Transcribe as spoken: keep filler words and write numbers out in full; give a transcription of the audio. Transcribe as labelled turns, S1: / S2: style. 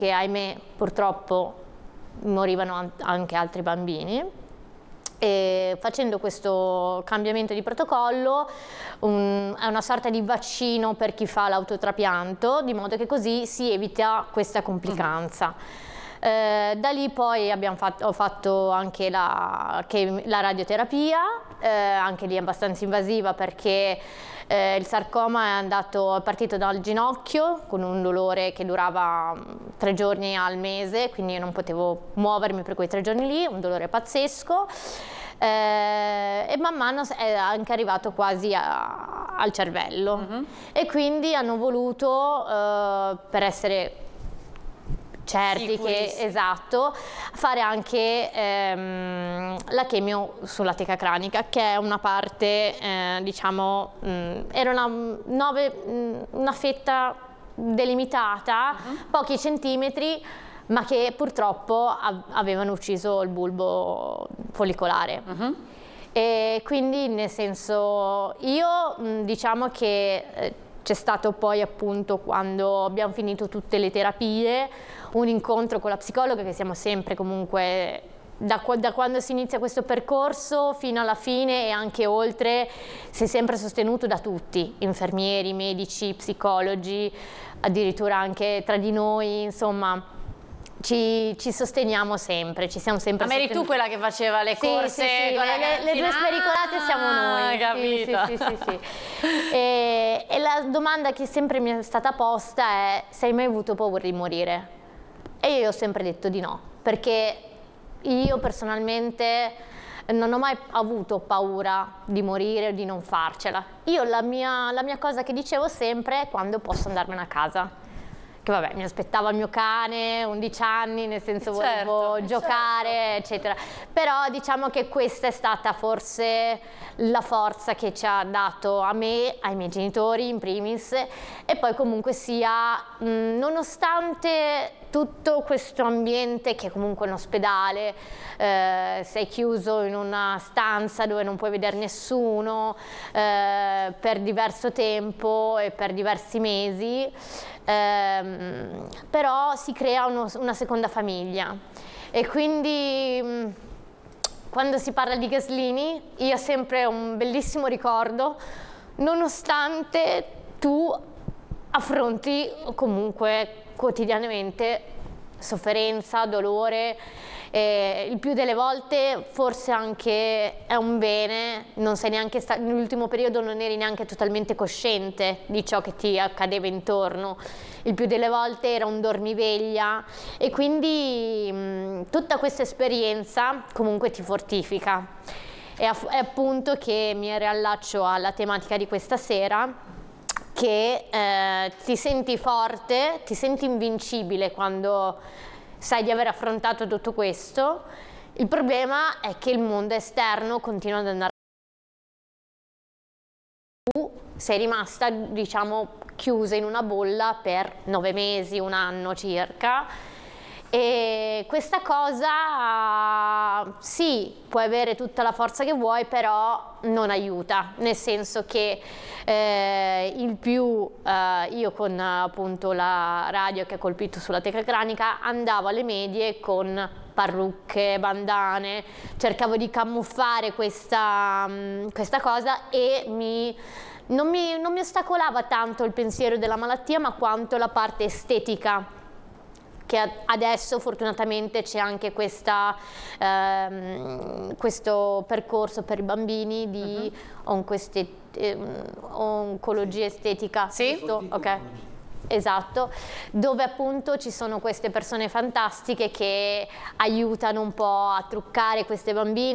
S1: che ahimè purtroppo morivano anche altri bambini. E facendo questo cambiamento di protocollo un, è una sorta di vaccino per chi fa l'autotrapianto, di modo che così si evita questa complicanza. Uh-huh. Eh, da lì poi abbiamo fatto, ho fatto anche la, che, la radioterapia, eh, anche lì abbastanza invasiva perché eh, il sarcoma è andato, è partito dal ginocchio con un dolore che durava tre giorni al mese, quindi io non potevo muovermi per quei tre giorni lì, un dolore pazzesco. Eh, e man mano è anche arrivato quasi a, al cervello. Uh-huh. E quindi hanno voluto, eh, per essere certi che, esatto, fare anche ehm, la chemio sulla teca cranica, che è una parte, eh, diciamo, mh, era una, nove, mh, una fetta delimitata, uh-huh. pochi centimetri, ma che purtroppo avevano ucciso il bulbo follicolare. Uh-huh. E quindi, nel senso, io diciamo che eh, c'è stato poi appunto, quando abbiamo finito tutte le terapie, un incontro con la psicologa, che siamo sempre comunque, da, da quando si inizia questo percorso fino alla fine e anche oltre, si è sempre sostenuto da tutti, infermieri, medici, psicologi, addirittura anche tra di noi, insomma. Ci, ci sosteniamo sempre, ci siamo sempre
S2: Ma eri tu quella che faceva le corse?
S1: Sì, sì, sì,
S2: con
S1: le, le, le due spericolate siamo noi.
S2: Capito.
S1: Sì, sì, sì, sì, sì. E, e la domanda che sempre mi è stata posta è: se hai mai avuto paura di morire? E io ho sempre detto di no, perché io personalmente non ho mai avuto paura di morire o di non farcela. Io la mia, la mia cosa che dicevo sempre è: quando posso andarmene a casa. Che vabbè, mi aspettava il mio cane, undici anni, nel senso volevo certo, giocare, certo. eccetera. Però diciamo che questa è stata forse la forza che ci ha dato a me, ai miei genitori in primis, e poi comunque sia, mh, nonostante tutto questo ambiente che è comunque un ospedale, eh, sei chiuso in una stanza dove non puoi vedere nessuno eh, per diverso tempo e per diversi mesi, ehm, però si crea uno, una seconda famiglia. E quindi mh, quando si parla di Gaslini io ho sempre un bellissimo ricordo, nonostante tu affronti comunque quotidianamente sofferenza, dolore, eh, il più delle volte forse anche è un bene, non sei neanche sta- nell'ultimo periodo non eri neanche totalmente cosciente di ciò che ti accadeva intorno, il più delle volte era un dormiveglia, e quindi mh, tutta questa esperienza comunque ti fortifica. E aff- è appunto che mi riallaccio alla tematica di questa sera, che eh, ti senti forte, ti senti invincibile quando sai di aver affrontato tutto questo. Il problema è che il mondo esterno continua ad andare. Tu sei rimasta, diciamo, chiusa in una bolla per nove mesi, un anno circa. E questa cosa sì, puoi avere tutta la forza che vuoi, però non aiuta, nel senso che eh, il più, eh, io con appunto la radio che ha colpito sulla teca cranica andavo alle medie con parrucche, bandane, cercavo di camuffare questa, questa cosa e mi... Non mi, non mi ostacolava tanto il pensiero della malattia, ma quanto la parte estetica, che adesso fortunatamente c'è anche questa, ehm, questo percorso per i bambini di uh-huh. oncoeste, eh, oncologia estetica.
S2: Sì?
S1: Ok. Esatto, dove appunto ci sono queste persone fantastiche che aiutano un po' a truccare queste bambine.